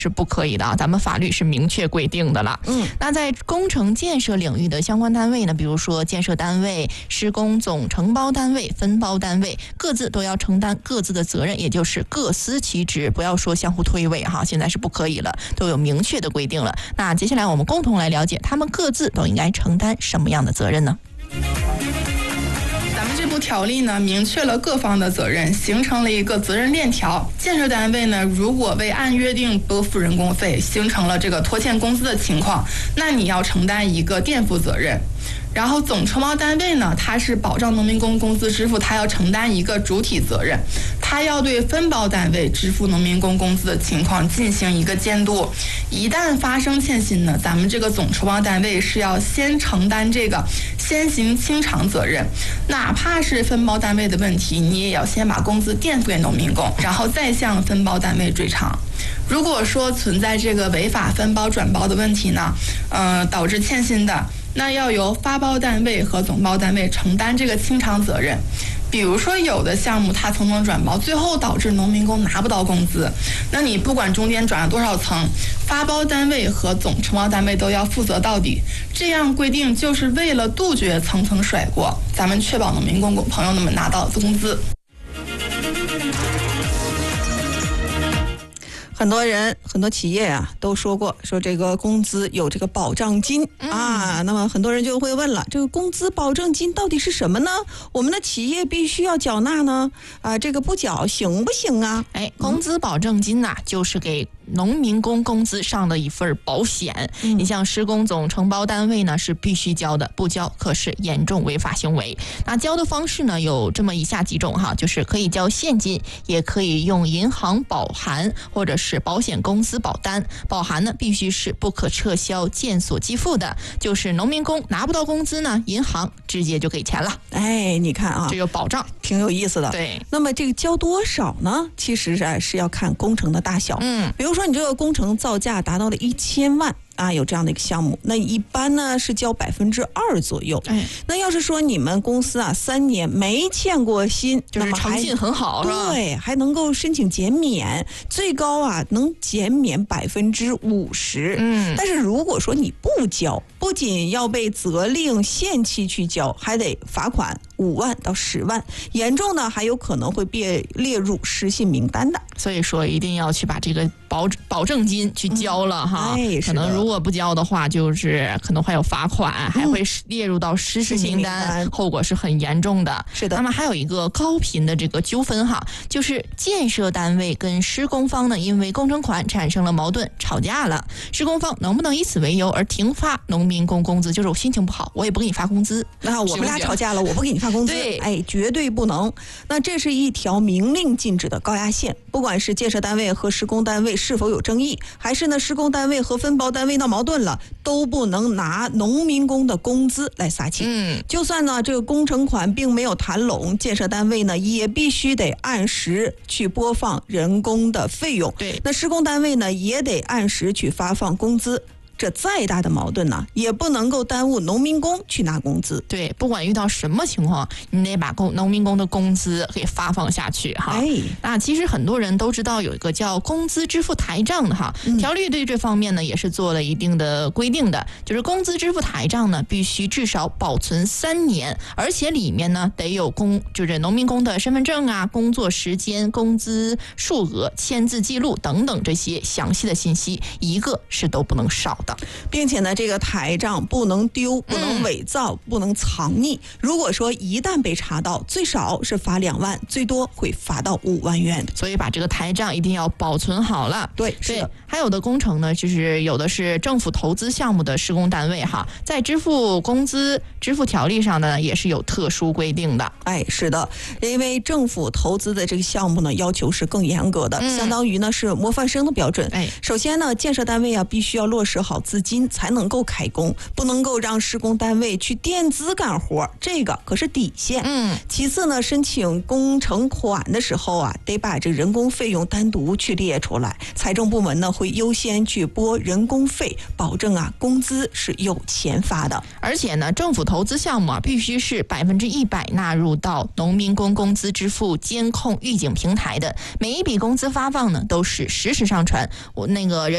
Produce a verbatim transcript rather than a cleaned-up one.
是不可以的啊，咱们法律是明确规定的了。 嗯， 那在工程建设领域的相关单位呢，比如说建设单位、施工总承包单位、分包单位，各自都要承担各自的责任，也就是各司其职，不要说相互推诿哈，现在是不可以了，都有明确的规定了。那接下来我们共同来了解，他们各自都应该承担什么样的责任呢？ 咱们这部条例呢，明确了各方的责任，形成了一个责任链条。建设单位呢，如果未按约定拨付人工费，形成了这个拖欠工资的情况，那你要承担一个垫付责任。然后总承包单位呢，它是保障农民工工资支付，它要承担一个主体责任，它要对分包单位支付农民工工资的情况进行一个监督。一旦发生欠薪呢，咱们这个总承包单位是要先承担这个先行清偿责任，哪怕是分包单位的问题，你也要先把工资垫付给农民工，然后再向分包单位追偿。如果说存在这个违法分包转包的问题呢，呃，导致欠薪的，那要由发包单位和总包单位承担这个清偿责任。比如说有的项目它层层转包，最后导致农民工拿不到工资，那你不管中间转了多少层，发包单位和总承包单位都要负责到底。这样规定就是为了杜绝层层甩锅，咱们确保农民工朋友们拿到工资。 很多人很多企业啊都说过，说这个工资有这个保障金、嗯、啊，那么很多人就会问了，这个工资保证金到底是什么呢？我们的企业必须要缴纳呢？啊，这个不缴行不行啊？ 哎，工资保证金呐、啊，就是给农民工工资上的一份保险。嗯、你像施工总承包单位呢是必须交的，不交可是严重违法行为。那交的方式呢有这么以下几种哈，就是可以交现金，也可以用银行保函或者是保险公司保单。保函呢必须是不可撤销、见所即付的，就是农民工拿不到工资呢，银行直接就给钱了。 哎，你看啊， 这有保障， 挺有意思的。 对， 那么这个交多少呢？其实啊是要看工程的大小。嗯，比如说你这个工程造价达到了一千万。啊，有这样的一个项目，那一般呢是交百分之二左右。哎，那要是说你们公司啊三年没欠过薪， 就是诚信很好，是吧？ 对，还能够申请减免，最高啊能减免百分之五十。嗯，但是如果说你不交，不仅要被责令限期去交，还得罚款五万到十万，严重呢还有可能会被列入失信名单的。 所以说一定要去把这个保保证金去交了、嗯、哈。哎，可能如果不交的话，就是可能还有罚款，嗯、还会列入到失信名单，后果是很严重的。 是的。 那么还有一个高频的这个纠纷哈，就是建设单位跟施工方呢，因为工程款产生了矛盾，吵架了。施工方能不能以此为由而停发农民工工资？就是我心情不好，我也不给你发工资。 那我们俩吵架了，我不给你发工资， 对， 哎，绝对不能。那这是一条明令禁止的高压线，不管是建设单位和施工单位是否有争议，还是呢施工单位和分包单位闹矛盾了，都不能拿农民工的工资来撒气。嗯，就算呢这个工程款并没有谈拢，建设单位呢也必须得按时去拨放人工的费用。 对， 那施工单位呢也得按时去发放工资。这再大的矛盾呢，也不能够耽误农民工去拿工资。 对，不管遇到什么情况，你得把工农民工的工资给发放下去哈。哎，那其实很多人都知道有一个叫工资支付台账的哈，嗯、条例对这方面呢也是做了一定的规定的，就是工资支付台账呢必须至少保存三年，而且里面呢得有工就是农民工的身份证啊、工作时间、工资数额、签字记录等等这些详细的信息，一个是都不能少的。 并且呢这个台账不能丢，不能伪造、嗯、不能藏匿，如果说一旦被查到，最少是罚两万，最多会罚到五万元。 所以把这个台账一定要保存好了。 对，是的。 还有的工程呢，就是有的是政府投资项目的施工单位哈，在支付工资支付条例上呢也是有特殊规定的。 哎，是的，因为政府投资的这个项目呢要求是更严格的、嗯、相当于呢是模范生的标准。哎，首先呢建设单位啊必须要落实好资金才能够开工，不能够让施工单位去垫资干活，这个可是底线。嗯，其次呢，申请工程款的时候啊，得把这人工费用单独去列出来，财政部门呢会优先去拨人工费，保证啊工资是有钱发的。 而且呢，政府投资项目啊，必须是百分之一百纳入到农民工工资支付监控预警平台的，每一笔工资发放呢都是实时上传，我那个人。